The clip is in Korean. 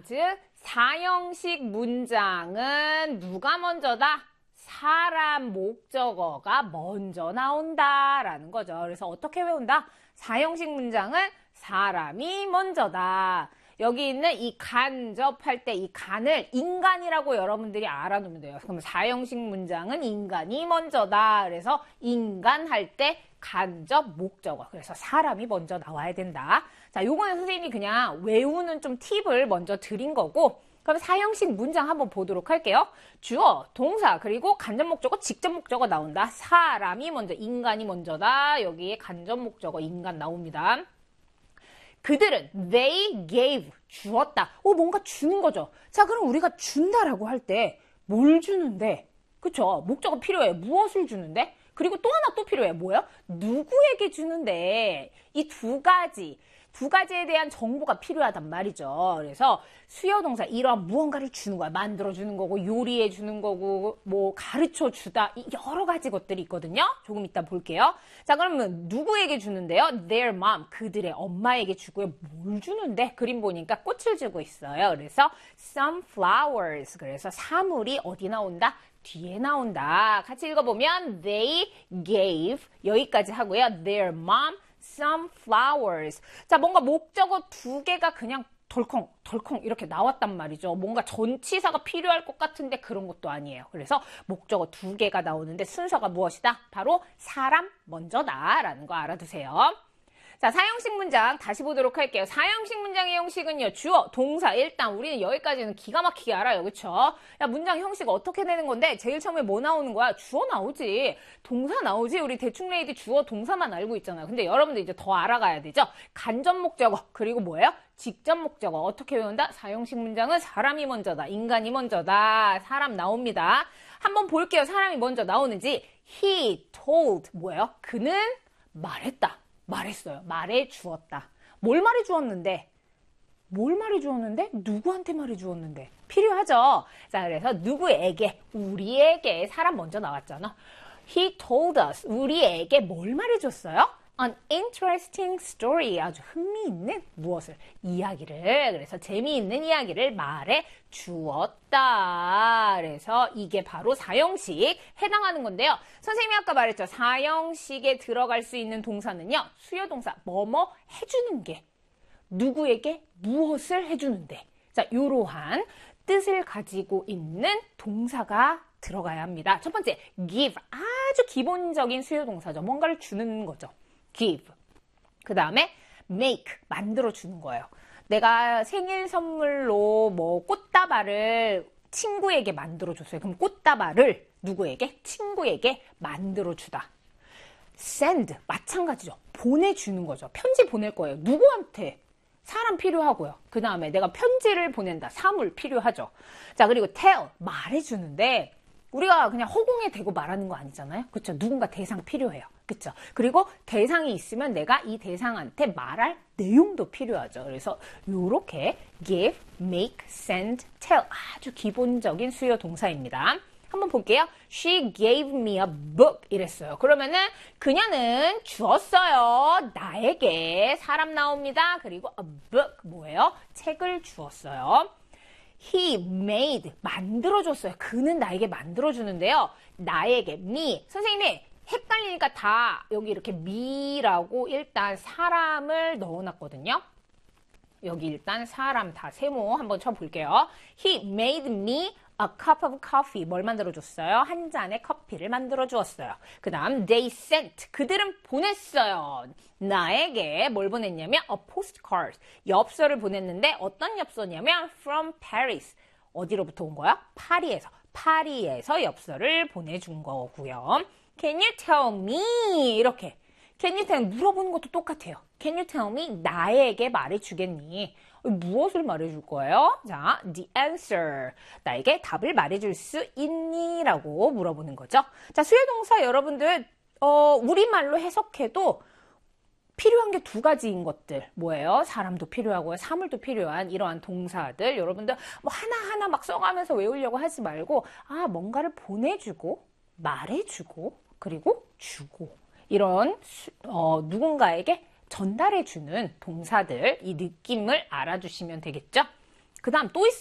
즉 사형식 문장은 누가 먼저다? 사람 목적어가 먼저 나온다라는 거죠. 그래서 어떻게 외운다? 사형식 문장은 사람이 먼저다. 여기 있는 이 간접할 때 이 간을 인간이라고 여러분들이 알아두면 돼요. 그럼 사형식 문장은 인간이 먼저다. 그래서 인간 할 때 간접 목적어. 그래서 사람이 먼저 나와야 된다. 자, 요거는 선생님이 그냥 외우는 좀 팁을 먼저 드린 거고, 그럼 사형식 문장 한번 보도록 할게요. 주어, 동사, 그리고 간접 목적어, 직접 목적어 나온다. 사람이 먼저, 인간이 먼저다. 여기에 간접 목적어 인간 나옵니다. 그들은 they gave, 주었다. 뭔가 주는 거죠. 자, 그럼 우리가 준다라고 할 때 뭘 주는데? 그쵸? 목적어 필요해. 무엇을 주는데? 그리고 또 하나 또 필요해. 뭐야? 누구에게 주는데? 이 두 가지에 대한 정보가 필요하단 말이죠. 그래서 수요동사 이러한 무언가를 주는 거야. 만들어주는 거고 요리해 주는 거고 뭐 가르쳐 주다 여러 가지 것들이 있거든요. 조금 이따 볼게요. 자, 그러면 누구에게 주는데요? Their mom, 그들의 엄마에게 주고요. 뭘 주는데? 그림 보니까 꽃을 주고 있어요. 그래서 some flowers, 그래서 사물이 어디 나온다? 뒤에 나온다. 같이 읽어보면 they gave, 여기까지 하고요. Their mom some flowers. 자, 뭔가 목적어 두 개가 그냥 덜컹 이렇게 나왔단 말이죠. 뭔가 전치사가 필요할 것 같은데 그런 것도 아니에요. 그래서 목적어 두 개가 나오는데 순서가 무엇이다? 바로 사람 먼저다라는 거 알아두세요. 자, 사형식 문장 다시 보도록 할게요. 사형식 문장의 형식은요. 주어, 동사. 일단 우리는 여기까지는 기가 막히게 알아요. 그쵸? 야, 문장 형식 어떻게 되는 건데 제일 처음에 뭐 나오는 거야? 주어 나오지. 동사 나오지. 우리 대충 레이디 주어, 동사만 알고 있잖아요. 근데 여러분들 이제 더 알아가야 되죠? 간접 목적어. 그리고 뭐예요? 직접 목적어. 어떻게 외운다? 사형식 문장은 사람이 먼저다. 인간이 먼저다. 사람 나옵니다. 한번 볼게요. 사람이 먼저 나오는지. He told. 뭐예요? 그는 말했다. 말했어요. 말해 주었다. 뭘 말해 주었는데? 누구한테 말해 주었는데? 필요하죠? 자, 그래서 누구에게? 우리에게. 사람 먼저 나왔잖아. He told us. 우리에게 뭘 말해 줬어요? An interesting story. 아주 흥미있는 무엇을? 이야기를. 그래서 재미있는 이야기를 말해 주었다. 그래서 이게 바로 사형식 해당하는 건데요. 선생님이 아까 말했죠. 사형식에 들어갈 수 있는 동사는요. 수요동사 뭐뭐 해주는 게 누구에게 무엇을 해주는데. 자, 이러한 뜻을 가지고 있는 동사가 들어가야 합니다. 첫 번째, give. 아주 기본적인 수요동사죠. 뭔가를 주는 거죠. give. 그 다음에 make, 만들어주는 거예요. 내가 생일 선물로 뭐 꽃다발을 친구에게 만들어줬어요. 그럼 꽃다발을 누구에게? 친구에게 만들어주다. send, 마찬가지죠. 보내주는 거죠. 편지 보낼 거예요. 누구한테? 사람 필요하고요. 그 다음에 내가 편지를 보낸다. 사물 필요하죠. 자, 그리고 tell, 말해주는데 우리가 그냥 허공에 대고 말하는 거 아니잖아요. 그렇죠? 누군가 대상 필요해요. 그렇죠? 그리고 대상이 있으면 내가 이 대상한테 말할 내용도 필요하죠. 그래서 이렇게 give, make, send, tell 아주 기본적인 수요 동사입니다. 한번 볼게요. She gave me a book 이랬어요. 그러면은 그녀는 주었어요. 나에게 사람 나옵니다. 그리고 a book 뭐예요? 책을 주었어요. He made, 만들어줬어요. 그는 나에게 만들어주는데요. 나에게, me. 선생님이 헷갈리니까 다 여기 이렇게 me라고 일단 사람을 넣어놨거든요. 여기 일단 사람 다 세모 한번 쳐볼게요. He made me a cup of coffee. 뭘 만들어줬어요? 한 잔의 커피를 만들어주었어요. 그 다음 they sent. 그들은 보냈어요. 나에게 뭘 보냈냐면 a postcard. 엽서를 보냈는데 어떤 엽서냐면 from Paris. 어디로부터 온 거야? 파리에서. 파리에서 엽서를 보내준 거고요. Can you tell me? 이렇게. Can you tell me? 물어보는 것도 똑같아요. Can you tell me? 나에게 말해주겠니? 무엇을 말해줄 거예요? 자, the answer. 나에게 답을 말해줄 수 있니? 라고 물어보는 거죠. 자, 수요동사 여러분들, 우리말로 해석해도 필요한 게 두 가지인 것들. 뭐예요? 사람도 필요하고요. 사물도 필요한 이러한 동사들. 여러분들 뭐 하나하나 막 써가면서 외우려고 하지 말고, 뭔가를 보내주고, 말해주고, 그리고 주고. 이런, 누군가에게 전달해주는 동사들, 이 느낌을 알아주시면 되겠죠? 그 다음 또 있어요.